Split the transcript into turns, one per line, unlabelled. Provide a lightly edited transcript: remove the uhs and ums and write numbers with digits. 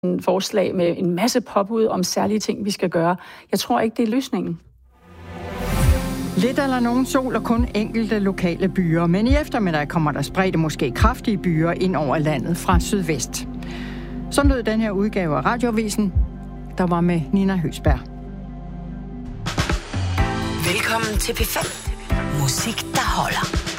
en forslag med en masse påbud om særlige ting, vi skal gøre. Jeg tror ikke, det er løsningen.
Lidt eller nogen sol og kun enkelte lokale byer, men i eftermiddag kommer der spredte, måske kraftige byer ind over landet fra sydvest. Så lød den her udgave af Radioavisen, der var med Nina Høsberg.
Velkommen til P5. Musik, der holder.